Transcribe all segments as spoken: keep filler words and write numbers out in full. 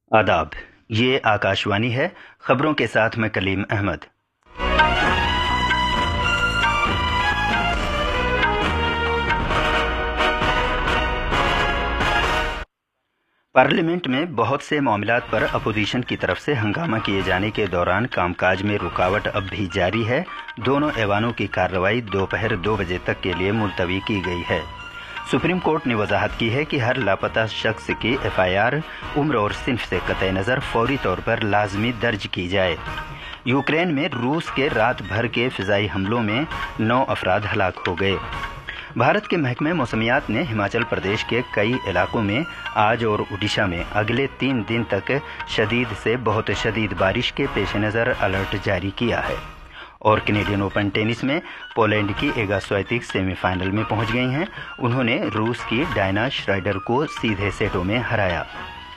आदाब, ये आकाशवाणी है। खबरों के साथ मैं कलीम अहमद। पार्लियामेंट में बहुत से मामलात पर अपोजिशन की तरफ से हंगामा किए जाने के दौरान कामकाज में रुकावट अब भी जारी है। दोनों ऐवानों की कार्रवाई दोपहर दो बजे तक के लिए मुलतवी की गई है। सुप्रीम कोर्ट ने वजाहत की है कि हर लापता शख्स की एफ आई आर उम्र और सिन्फ से कतई नज़र फौरी तौर पर लाजमी दर्ज की जाए। यूक्रेन में रूस के रात भर के फिजाई हमलों में नौ अफराद हलाक हो गए। भारत के महकमे मौसमियात ने हिमाचल प्रदेश के कई इलाकों में आज और उड़ीसा में अगले तीन दिन तक शदीद से बहुत शदीद बारिश के पेश नज़र अलर्ट जारी किया है। और कैनेडियन ओपन टेनिस में पोलैंड की एगा स्वातिक सेमीफाइनल में पहुंच गई हैं। उन्होंने रूस की डायना श्राइडर को सीधे सेटों में हराया।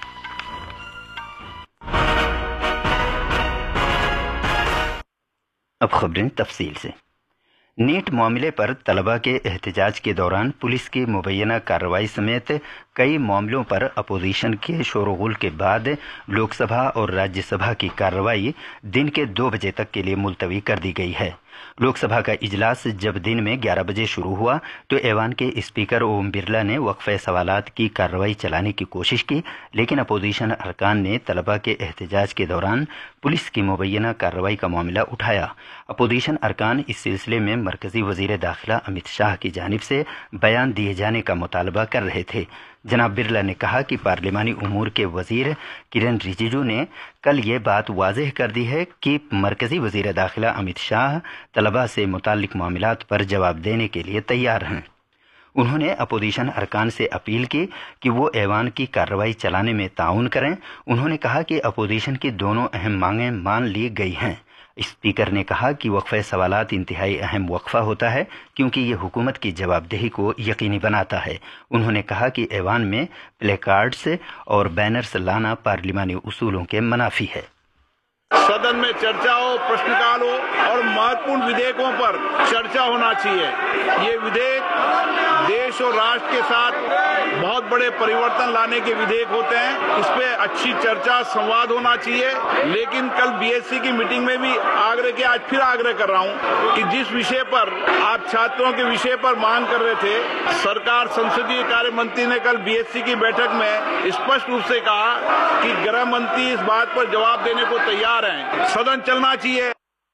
अब खबरें तफसील से। नीट मामले पर तलबा के एहतजाज के दौरान पुलिस की मुबैना कार्रवाई समेत कई मामलों पर अपोजिशन के शोरगुल के बाद लोकसभा और राज्यसभा की कार्रवाई दिन के दो बजे तक के लिए मुलतवी कर दी गई है। लोकसभा का इजलास जब दिन में ग्यारह बजे शुरू हुआ तो ऐवान के स्पीकर ओम बिरला ने वक्फे सवालात की कार्रवाई चलाने की कोशिश की, लेकिन अपोजिशन अरकान ने तलबा के एहतजाज के दौरान पुलिस की मुबैना कार्रवाई का मामला उठाया। अपोजिशन अरकान इस सिलसिले में मरकजी वजीर दाखिला अमित शाह की जानिब से बयान दिए जाने का मुतालबा कर रहे थे। जनाब बिरला ने कहा कि पार्लिमानी उमूर के वजीर किरण रिजिजू ने कल ये बात वाज़ेह कर दी है कि मरकजी वजीर दाखिला अमित शाह तलबा से मुताल्लिक मामलात पर जवाब देने के लिए तैयार हैं। उन्होंने अपोजिशन अरकान से अपील की कि वो ऐवान की कार्रवाई चलाने में ताउन करें। उन्होंने कहा कि अपोजिशन की दोनों अहम मांगें मान ली गई हैं। स्पीकर ने कहा कि वक्फे सवालात इंतहाई अहम वक्फा होता है क्योंकि ये हुकूमत की जवाबदेही को यकीनी बनाता है। उन्होंने कहा कि ऐवान में प्ले कार्ड्स और बैनर्स लाना पार्लिमानी उसूलों के मनाफी है। सदन में चर्चा हो, प्रश्नकाल हो और महत्वपूर्ण विधेयकों पर चर्चा होना चाहिए। ये विधेयक देश और राष्ट्र के साथ बहुत बड़े परिवर्तन लाने के विधेयक होते हैं। इस पे अच्छी चर्चा, संवाद होना चाहिए। लेकिन कल बी एस सी की मीटिंग में भी आग्रह किया, आज फिर आग्रह कर रहा हूं कि जिस विषय पर आप छात्रों के विषय पर मांग कर रहे थे, सरकार संसदीय कार्य मंत्री ने कल बी एस सी की बैठक में स्पष्ट रूप से कहा कि गृह मंत्री इस बात पर जवाब देने को तैयार हैं। सदन चलना चाहिए।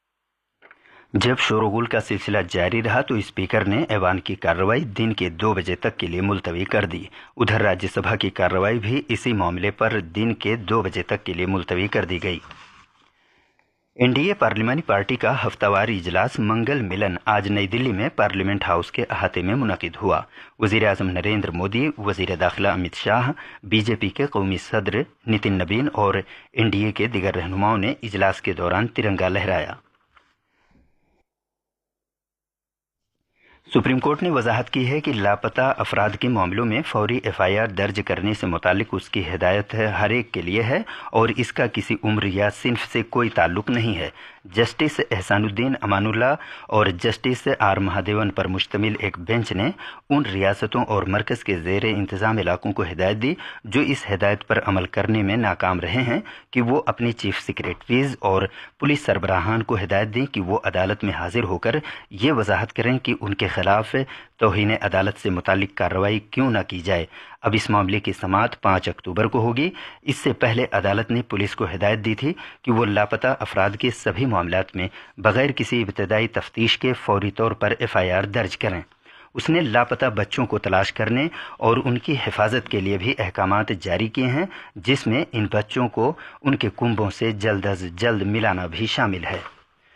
जब शोरगुल का सिलसिला जारी रहा तो स्पीकर ने ऐवान की कार्रवाई दिन के दो बजे तक के लिए मुलतवी कर दी। उधर राज्यसभा की कार्रवाई भी इसी मामले पर दिन के दो बजे तक के लिए मुलतवी कर दी गई। एनडीए पार्लिमानी पार्टी का हफ्तावार इजलास मंगल मिलन आज नई दिल्ली में पार्लियामेंट हाउस के अहाते में मुनक़िद हुआ। वज़ीर आज़म नरेंद्र मोदी, वज़ीर दाखिला अमित शाह, बीजेपी के कौमी सदर नितिन नबीन और एनडीए के दिगर रहनुमाओं ने इजलास के दौरान तिरंगा लहराया। सुप्रीम कोर्ट ने वजाहत की है कि लापता अफराद के मामलों में फौरी एफ आई आर दर्ज करने से मुतालिक उसकी हिदायत हर एक के लिए है और इसका किसी उम्र या सिन्फ से कोई ताल्लुक नहीं है। जस्टिस एहसानुद्दीन अमानुल्लाह और जस्टिस आर महादेवन पर मुश्तमिल एक बेंच ने उन रियासतों और मरकज के ज़ेर इंतज़ाम इलाकों को हिदायत दी जो इस हिदायत पर अमल करने में नाकाम रहे हैं कि वो अपनी चीफ सेक्रेटरीज और पुलिस सरबराहान को हिदायत दें कि वो अदालत में हाजिर होकर ये वजाहत करें कि उनके खिलाफ तौहीन अदालत से मुतालिक कार्रवाई क्यों न की जाए। अब इस मामले की समाअत पाँच अक्टूबर को होगी। इससे पहले अदालत ने पुलिस को हिदायत दी थी कि वो लापता अफराद के सभी मामलात में बगैर किसी इब्तदाई तफ्तीश के फौरी तौर पर एफ आई आर दर्ज करें। उसने लापता बच्चों को तलाश करने और उनकी हिफाजत के लिए भी अहकामात जारी किए हैं, जिसमें इन बच्चों को उनके कुंबों से जल्द अज जल्द मिलाना भी शामिल है।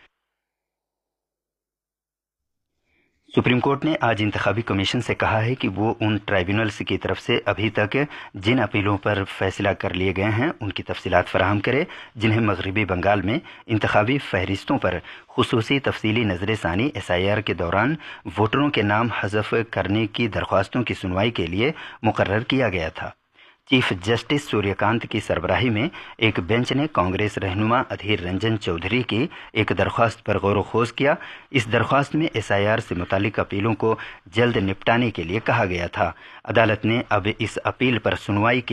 सुप्रीम कोर्ट ने आज इंतखाबी कमीशन से कहा है कि वो उन ट्राइब्यूनल्स की तरफ से अभी तक जिन अपीलों पर फैसला कर लिए गए हैं उनकी तफसीलात फराहम करे जिन्हें मगरबी बंगाल में इंतखाबी फहरिस्तों पर खुसूसी तफसीली नज़र-ए-सानी एस आई आर के दौरान वोटरों के नाम हज़फ करने की दरख्वास्तों की सुनवाई के लिए मुकर्रर किया गया था। चीफ जस्टिस सूर्यकांत की सरबराही में एक बेंच ने कांग्रेस रहनुमा अधीर रंजन चौधरी की एक दरख्वास्त पर गौर खोज किया। इस दरख्वास्त में एस आई आर से मुतालिक अपीलों को जल्द निपटाने के लिए कहा गया था। अदालत ने अब इस अपील पर सुनवाई